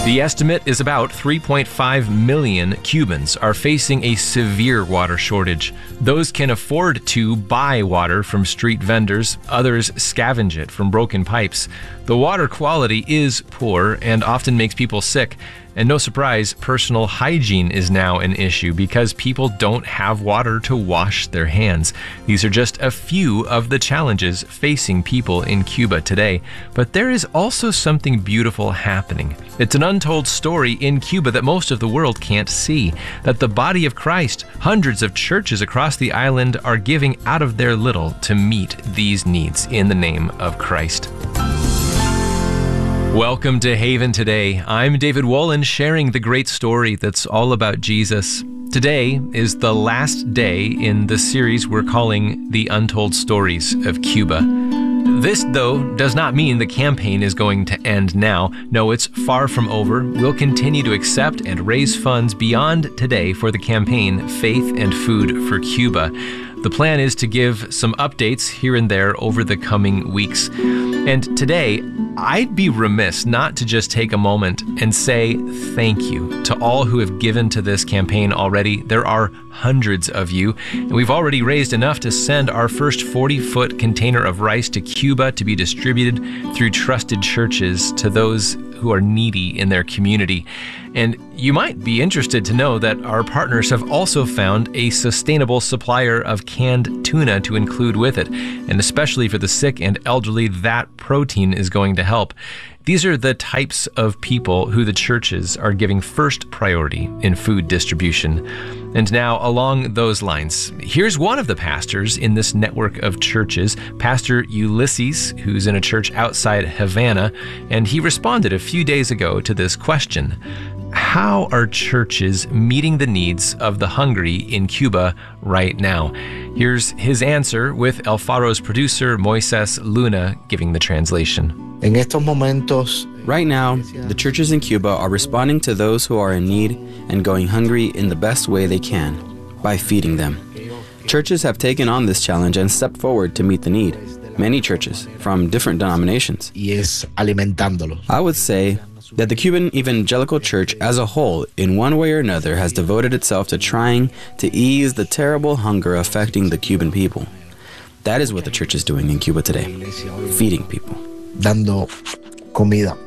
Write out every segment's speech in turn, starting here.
The estimate is about 3.5 million Cubans are facing a severe water shortage. Those can afford to buy water from street vendors, others scavenge it from broken pipes. The water quality is poor and often makes people sick. And no surprise, personal hygiene is now an issue because people don't have water to wash their hands. These are just a few of the challenges facing people in Cuba today. But there is also something beautiful happening. It's an untold story in Cuba that most of the world can't see. That the body of Christ, hundreds of churches across the island, are giving out of their little to meet these needs in the name of Christ. Welcome to Haven Today. I'm David Wolin, sharing the great story that's all about Jesus. Today is the last day in the series we're calling The Untold Stories of Cuba. This, though, does not mean the campaign is going to end now. No, it's far from over. We'll continue to accept and raise funds beyond today for the campaign Faith and Food for Cuba. The plan is to give some updates here and there over the coming weeks. And today, I'd be remiss not to just take a moment and say thank you to all who have given to this campaign already. There are hundreds of you, and we've already raised enough to send our first 40-foot container of rice to Cuba to be distributed through trusted churches to those who are needy in their community. And you might be interested to know that our partners have also found a sustainable supplier of canned tuna to include with it. And especially for the sick and elderly, that protein is going to help. These are the types of people who the churches are giving first priority in food distribution. And now, along those lines, here's one of the pastors in this network of churches, Pastor Ulysses, who's in a church outside Havana, and he responded a few days ago to this question: how are churches meeting the needs of the hungry in Cuba right now? Here's his answer with El Faro's producer, Moises Luna, giving the translation. Right now, the churches in Cuba are responding to those who are in need and going hungry in the best way they can, by feeding them. Churches have taken on this challenge and stepped forward to meet the need. Many churches, from different denominations. I would say that the Cuban Evangelical Church as a whole, in one way or another, has devoted itself to trying to ease the terrible hunger affecting the Cuban people. That is what the church is doing in Cuba today, feeding people. Dando comida.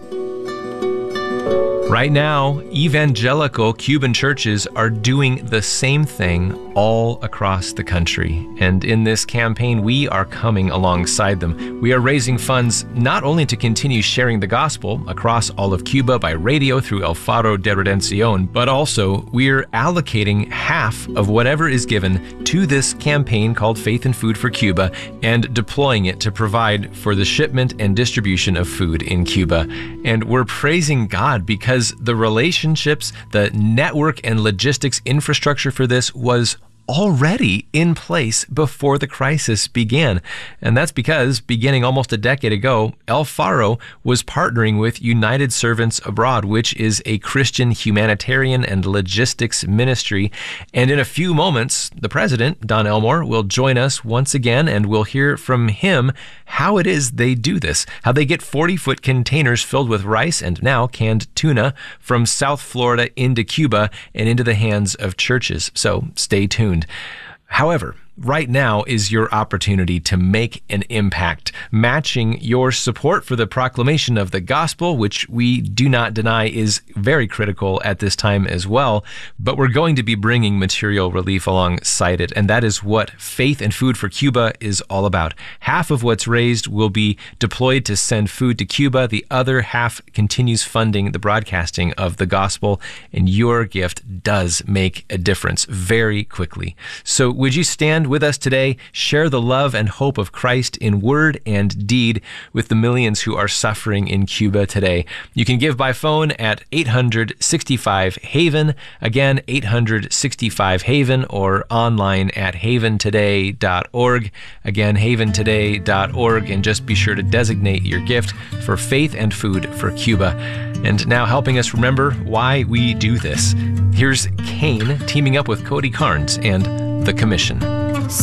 Right now, evangelical Cuban churches are doing the same thing all across the country. And in this campaign, we are coming alongside them. We are raising funds not only to continue sharing the gospel across all of Cuba by radio through El Faro de Redención, but also we're allocating half of whatever is given to this campaign called Faith and Food for Cuba and deploying it to provide for the shipment and distribution of food in Cuba. And we're praising God because the relationships, the network and logistics infrastructure for this was already in place before the crisis began. And that's because, beginning almost a decade ago, El Faro was partnering with United Servants Abroad, which is a Christian humanitarian and logistics ministry. And in a few moments, the president, Don Elmore, will join us once again, and we'll hear from him how it is they do this, how they get 40-foot containers filled with rice and now canned tuna from South Florida into Cuba and into the hands of churches. So stay tuned. However, right now is your opportunity to make an impact, matching your support for the proclamation of the gospel, which we do not deny is very critical at this time as well. But we're going to be bringing material relief alongside it, and that is what Faith and Food for Cuba is all about. Half of what's raised will be deployed to send food to Cuba. The other half continues funding the broadcasting of the gospel, and your gift does make a difference very quickly. So would you stand with us today, share the love and hope of Christ in word and deed with the millions who are suffering in Cuba today. You can give by phone at 865-HAVEN, again 865-HAVEN, or online at haventoday.org, again haventoday.org, and just be sure to designate your gift for Faith and Food for Cuba. And now helping us remember why we do this, here's Cain teaming up with Cody Carnes and The Commission.